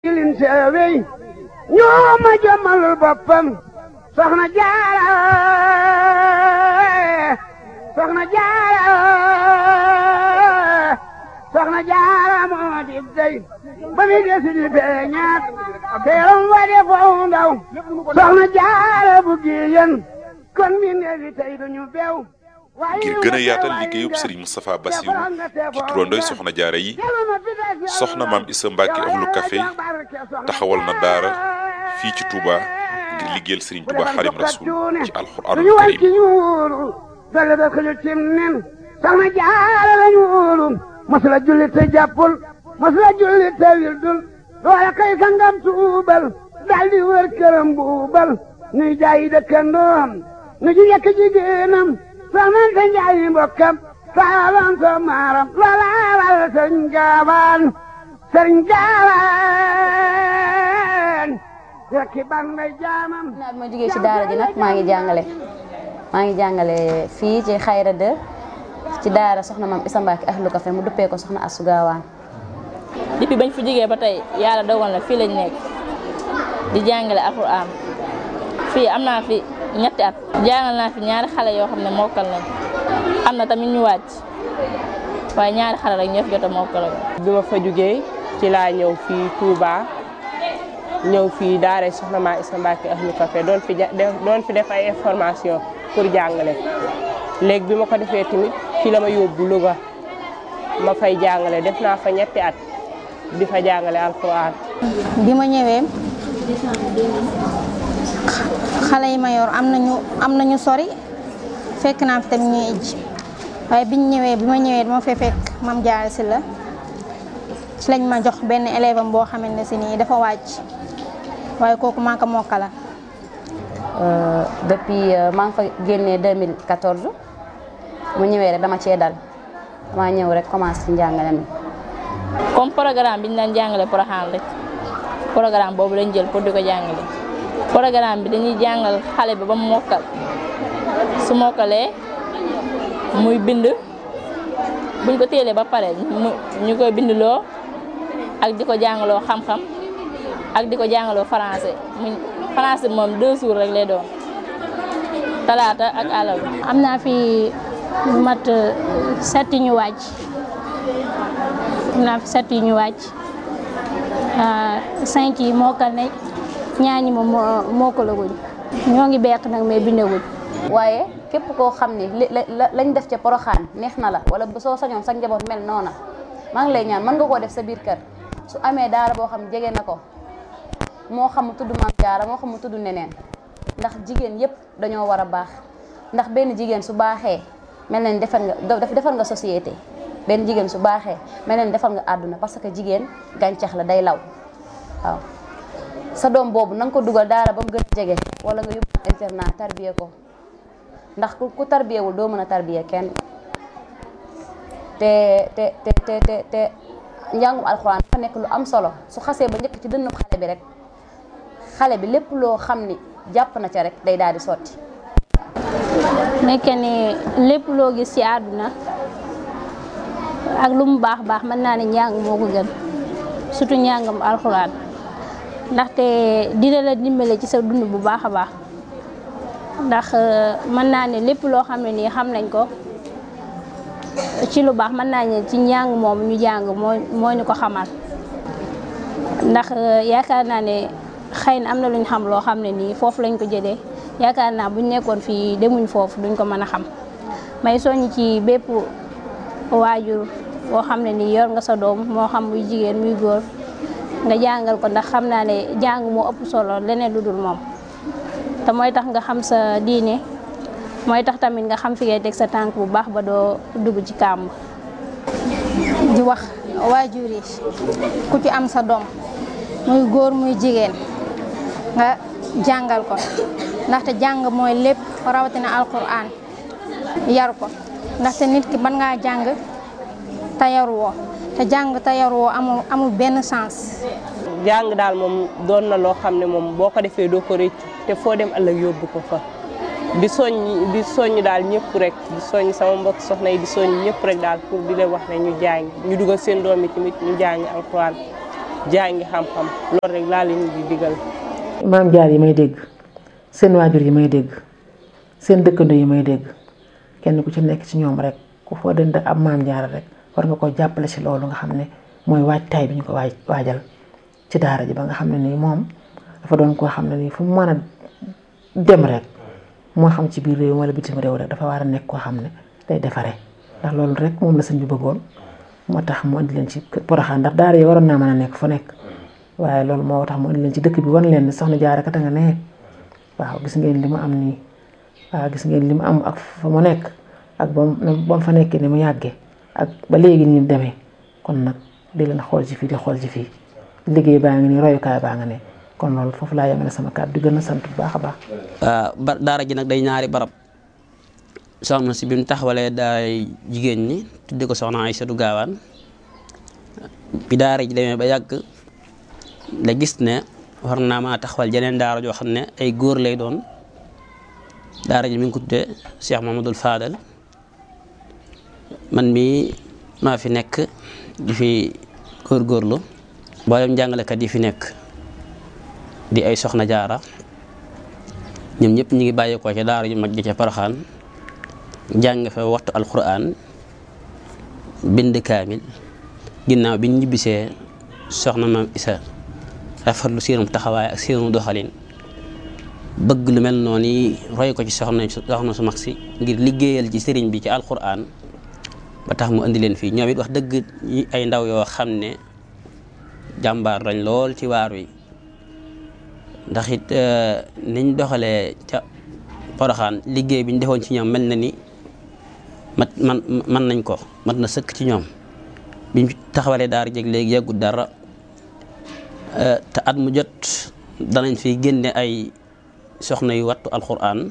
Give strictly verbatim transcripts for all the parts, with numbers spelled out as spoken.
Kilin seewey ñoo ma jommalul boppam soxna Jaara soxna Jaara soxna Jaara moo di dey ba mi desi di feeñaat teeram wa de foofu ndaw soxna Jaara bu giyen kon mi neefi tey duñu beew ngir gën a yaatal liggéeyub Serigne Moustapha Bassirou ci turandoy soxna Jaara yi soxna maam Issa Mbacke Ahlu Café taxawal na daara fii ci Touba ngir liggéeyal Serigne Touba Xaadimu Rasuul ci alxuraanul kariim soxna Jaara lañu wóolu masula julli te jàppul masula julli te wildul loola kay sangam tuubal daldi wër këram buubal nuy jaayi dëkkandoom nu ji yekk jigéenam soxna sa njaayi mbokkam saalam so maaram loola wal sëriñ Gaawaan sëriñ Gaawaan rekki ban ngay jaamam. naa bi ma jógee ci daara ji nag maa ngi jàngale maa ngi jàngale fii ci Xayra de ci daara soxna maam Issa Mbacke Ahlu Café mu duppee ko soxna Astou Gawane. depuis bañ fi jógee ba tey yàlla dogal na fii lañ nekk di jàngale alxuraan fii am naa fi ñetti at jàngal naa fi ñaari xale yoo xam ne mokkal nañ am na tamit ñu wàcc waaye ñaari xale rek ñoo fi jot a mokkal. bi ma fa jógee ci laa ñëw fii Touba ñëw fii daara soxna maam Issa Mbacke Ahlu Café doon fi doon fi def ay information pour jàngale léegi bi ma ko defee tamit fi la ma yóbbu Louga ma fay jàngale def naa fa ñetti at di fa jàngale alxuraan. bi ma ñëwee xale yi ma yor am nañu am nañu sori fekk naa fi tamit ñuy ijji waaye biñ ñëwee bi ma ñëwee dama fee fekk mam Jaara si la ci lañ ma jox benn élève am boo xamante ne si nii dafa wàcc waaye kooku maa ko mokkala. depuis maa ngi fa génnee deux mille quatorze mu ñëwee rek dama cee dal dama ñëw rek commencé ci njàngale mi. comme programme bi ñu daan jàngale Porokhane rek programme boobu lañ jël pour di ko jàngale. programme bi dañuy jàngal xale bi ba mu mokkal su mokkalee muy bind buñ ko téelee ba pare ñu koy bindloo ak di ko jàngaloo xam-xam ak di ko jàngaloo français mu français moom deux jours rek lay doon talaata ak àllarba. am naa fi mat sept ñu wàcc am naa fi sept ñu wàcc cinq yi mokkal nañ ñaañi moom moo ko laguñ ñoo ngi beq nag mais bindaguñ. waaye képp koo xam ni lañ def ca Porokhane neex na la wala soo sañoon sa njaboot mel noona maa ngi lay ñaan mën nga koo def sa biir kër su amee daara boo xam jege na ko moo xam mu tudd Maam Jaara moo xam mu tudd neneen ndax jigéen yépp dañoo war a baax ndax benn jigéen su baaxee mel na ni defar nga defar nga société benn jigéen su baaxee mel na ni defar nga àdduna parce que jigéen gàncax la day law waaw. sa doom boobu na nga ko dugal daara ba mu gën a jege wala nga yóbbu internat tarbiye ko ndax ku tarbiyewul doo mën a tarbiye kenn te te te te te te njàngum alxuraan dafa nekk lu am solo su xasee ba njëkk ci dënnu xale bi rek xale bi lépp loo xam ni jàpp na ca rek day daal di sotti. nekk ni lépp loo gis ci àdduna ak lu mu baax baax mën naa ne njàng moo ko gën surtout njàngam alxuraan. ndaxte dina la dimbale ci sa dund bu baax a baax ndax mën naa ne lépp loo xam ne nii xam nañ ko ci lu baax mën naa ne ci njàng moom ñu jàng moo moo ñu ko xamal ndax yaakaar naa ne xëy na am na lu ñu xam loo xam ne nii foofu lañ ko jëlee yaakaar naa buñ nekkoon fii demuñ foofu duñ ko mën a xam may soññ ci bépp waajur boo xam ne nii yor nga sa doom moo xam muy jigéen muy góor nga jàngal ko ndax xam naa ne jàng moo ëpp solo leneen lu dul moom te mooy tax nga xam sa diine mooy tax tamit nga xam fi ngay teg sa tànk bu baax ba doo dugg ci kàmb. di wax waajur yi ku ci am sa doom muy góor muy jigéen nga jàngal ko ndaxte jàng mooy lépp rawatina alquran yar ko ndaxte nit ki mën ngaa jàng te yaruwoo te jàng te yaroo amul amul benn sens. jàng daal moom doon na loo xam ne moom boo ko defee doo ko rëcc te foo dem ëllëg yóbbu ko fa di soññ di soññ daal ñëpp rek di soññ sama mbokk soxna yi di soññ ñëpp rek daal pour di leen wax ne ñu jàng ñu dugal seen doom yi tamit ñu jàng alxuraan jàngi xam-xam loolu rek laa leen di digal. maam jaar yi may dégg seen waajur yi may dégg seen dëkkandoo yi may dégg kenn ku ci nekk ci ñoom rek ku foo dënd ab maam jaar rek war nga ko jàppale ci loolu nga xam ne mooy waajtaay bi ñu ko waaj waajal ci daara ji ba nga xam ne nii moom dafa doon koo xam ne nii fu mu mën a dem rek moo xam ci biir réew wala bitim réew rek dafa war a nekk koo xam ne day defaree ndax loolu rek moom la sëñ bi bëggoon moo tax mu andi leen ci Porokhane ndax daara yi waroon naa mën a nekk fu nekk waaye loolu moo tax mu andi leen ci dëkk bi wan leen ne soxna Jaara kat a nga ne waaw gis ngeen li mu am nii waaw gis ngeen li mu am ak fa mu nekk ak ba mu fa nekkee ni mu yàggee ak ba léegi ni mu demee kon nag di leen xool ci fii di xool ci fii liggéey baa ngi nii royukaay baa nga ne kon loolu foofu laa yemale sama kàddu di gën a sant bu baax a baax. ba daara ji nag day ñaari barab soxna si bi mu taxawalee daay jigéen ñi tudde ko soxna Aysatu Gaawaan bi daara ji demee ba yàgg la gis ne war naa maa taxawal jeneen daara joo xam ne ay góor lay doon daara ji mi ngi ko tudde Cheikh Mamadou Fadal man mii maa fi nekk di fi góorgóorlu mboolem jàngalekat yi fi nekk di ay soxna jaara ñoom ñëpp ñu ngi bàyyeekoo ca daara ju mag ji ca Porokhane jàng fa waxtu alquran bind kaamil ginnaaw bi ñu ñibbisee soxna maam Isa rafetlu seenum taxawaay ak seenum doxalin bëgg lu mel noonu yi roy ko ci soxna soxna su mag si ngir liggéeyal ci sëriñ bi ci alquran ba tax mu indi leen fii ñoom it wax dëgg ay ndaw yoo xam ne jàmbaar lañ lool ci waar wi ndax it niñ doxalee ca Porokhane liggéey bi ñu defoon ci ñoom mel na ni mat man man nañ ko mat na sëkk ci ñoom biñ taxawalee daara jeg léegi yàggut dara te at mu jot danañ fi génne ay soxna yu wattu alquran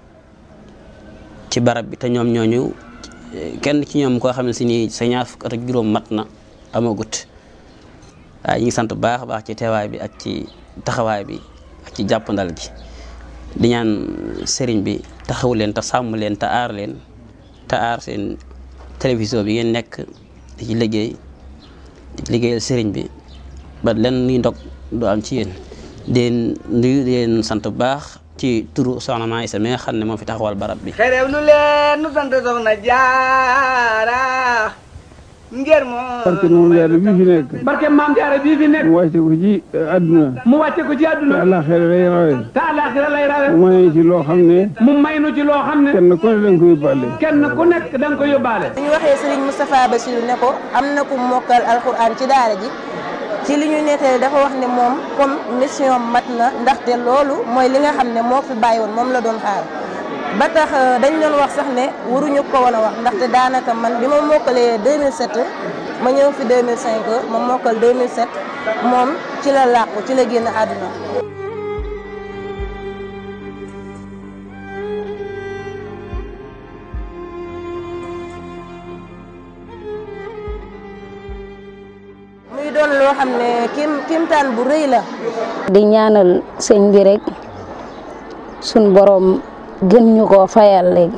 ci barab bi te ñoom ñooñu kenn ci ñoom koo xam ne si ni sa ñaar fukk at ak juróom mat na amagut waaye ñu ngi sant bu baax a baax ci teewaay bi ak ci taxawaay bi ak ci jàppandal gi di ñaan sëriñ bi taxaw leen te sàmm leen te aar leen te aar seen télévision bi ngeen nekk di ci liggéey di liggéeyal sëriñ bi ba len nuy ndog du am ci yéen den nuyu leen sant bu baax ci turu soxna Maa Isa mi nga xam ne moo fi taxawal barab bi xerew lu leen nu sant soxna Jaara ngir moom barke moom jaara bii fi nekk barke maam Jaara bii fi nekk mu wàcce ko ci àdduna mu wàcce ko ci àdduna te àllaaxira lay rawe te àllaaxira lay rawe mu may ci loo xam ne mu may nu ci loo xam ne kenn ku ne danga ko yóbbaale kenn ku nekk danga ko yóbbaale bu ñu waxee Serigne Moustapha Bassirou ne ko am na ku mokkal alxuraan ci daara ji ci li ñu nettali dafa wax ne moom comme mission mat na ndaxte loolu mooy li nga xam ne moo fi bàyyi woon moom la doon xaar ba tax dañ doon wax sax ne waruñu ko woon a wax ndaxte daanaka man bi ma mokkalee deux mille sept ma ñëw fi deux mille cinq ma mokkal deux mille sept moom ci la làqu ci la génn àdduna. muy doon loo xam ne kim kimtaan bu rëy la. di ñaanal sëñ bi rek suñ borom gën ñu koo fayal léegi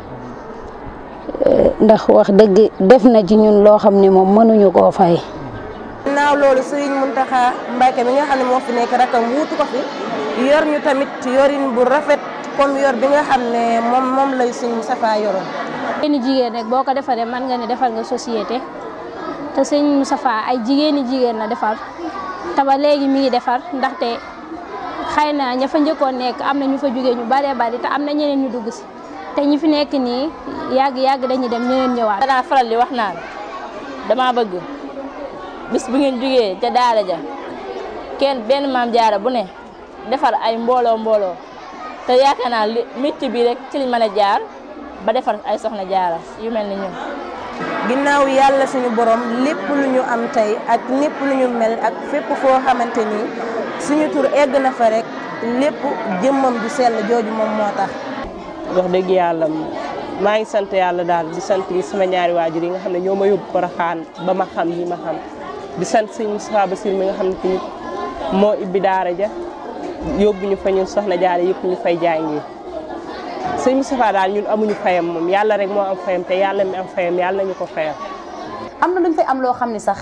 ndax wax dëgg def na ci ñun loo xam ne moom mënuñu koo fay. naaw loolu Serigne Mountakha Mbacké mi nga xam ne moo fi nekk rakam wuutu ko fi yor ñu tamit yorin bu rafet comme yor bi nga xam ne moom moom lay Serigne Moustapha yoroon. jigéeni jigéen rek boo ko defaree mën nga ne defal nga société te Serigne Moustapha ay jigéeni jigéen la defar te ba léegi mi ngi defar ndaxte xëy na ña fa njëkkoon nekk am na ñu fa jógee ñu baree bari te am na ñeneen ñu dugg si te ñi fi nekk nii yàgg yàgg dañuy dem ñeneen ñëwaat. danaa faral di wax naan dama bëgg bis bu ngeen jógee ca daara ja kenn benn maam jaara bu ne defar ay mbooloo mbooloo te yaakaar naa li métier bi rek ci liñ mën a jaar ba defar ay soxna jaara yu mel ni ñun. ginnaaw yàlla suñu borom lépp lu ñu am tey ak lépp lu ñu mel ak fépp foo xamante ni suñu tur egg na fa rek lépp jëmmam ju sell jooju moom moo tax. wax dëgg yàlla maa ngi sant yàlla daal di sant sama ñaari waajur yi nga xam ne ñoo ma yóbbu Porokhane ba ma xam yi ma xam di sant sëñ Moustapha Bassirou mi nga xam ne tamit moo ibbi daara ja yóbbu ñu fa ñun soxna jaare yëpp ñu fay jàngi sëñ Moustapha daal ñun amuñu fayam moom yàlla rek moo am fayam te yàlla mi am fayam yàlla nañu ko fayam. am na luñ fay am loo xam ne sax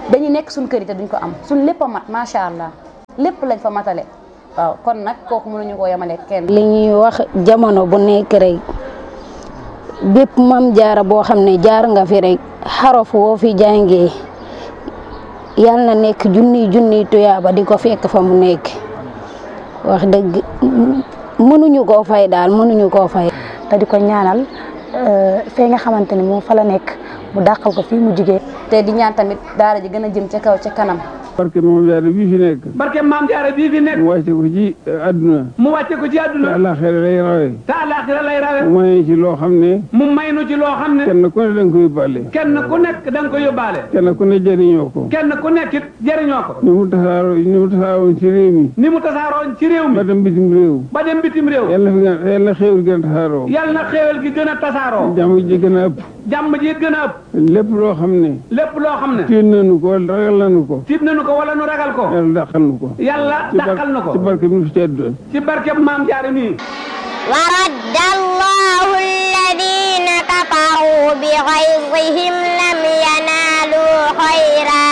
dañuy nekk suñ kër yi te duñ ko am suñ lépp a mat macha allah lépp lañ fa matale waaw kon nag kooku mënuñu koo yemale kenn. li ñuy wax jamono bu nekk rek bépp mam jaara boo xam ne jaar nga fi rek xaraf woo fi jàngee yal na nekk junniy junniy tuyaaba di ko fekk fa mu nekk wax dëgg mënuñu koo fay daal mënuñu koo fay. te di ko ñaanal fee nga xamante ne moom fa la nekk mu dàqal ko fii mu jigee te di ñaan tamit daara ji gën a jëm ca kaw ca kanam. barke maam jaara bii fi nekk. barke maam jaara bii fi nekk. mu wàcce ko ci àdduna. mu wàcce ko ci àdduna. te àllaaxira lay rawe. te àllaaxira lay rawe. mu may ci loo xam ne. mu may nu ci loo xam ne. kenn ku ne da nga ko yóbbaale. kenn ku nekk da nga ko yóbbaale. kenn ku ne jëriñoo ko. kenn ku nekk it jëriñoo ko. ni mu tasaaroo ni mu tasaaroon ci réew mi. ni mu tasaaroon ci réew mi. ba dem bitim réew. ba dem bitim réew. yàlla na fi yàlla na xéewal gën a tasaaroo. yàlla na xéewal gi gën a tasaaroo. jàmm ji gën a ëpp. jàmm ji gën a ëpp. lépp loo xam ne. lépp loo xam ne. tiit nañu ko wala ragal nañu ko. tiit nañu ko wala nu ragal ko. yàlla dàqal nu ko. yàlla dàqal nu ko. ci barke bi nu fi tedd. ci barke maam jaara nii. wa radda allahu alladina kafaru bi ghayzihim lam yanalu khayra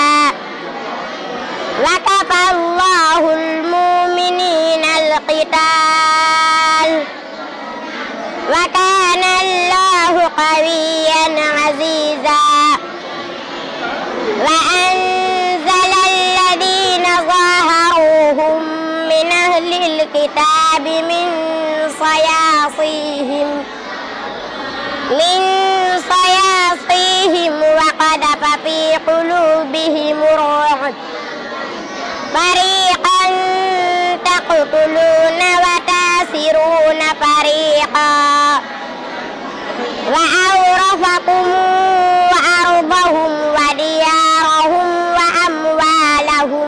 wa kafa allahu almuminina alqital wa kana allahu qawiyan aziza wa anzala alladina zaharuhum min ahli alkitabi min صياصيهم من صياصيهم وقذف في قلوبهم الرعب فريقا تقتلون وتاسرون فريقا وأورثكم أرضهم وديارهم وأموالهم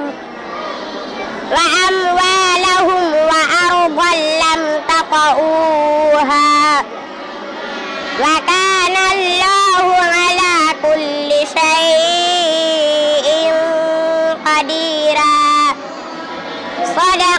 وأموالهم وأرضا لم تطئوها وكان الله على كل شيء قديرا صدق